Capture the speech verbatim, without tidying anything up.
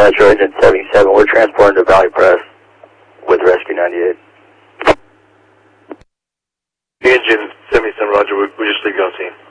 Metro Engine seventy-seven. We're transporting to Valley Press with Rescue ninety-eight. Engine seventy-seven, roger. We, we just leave you on scene.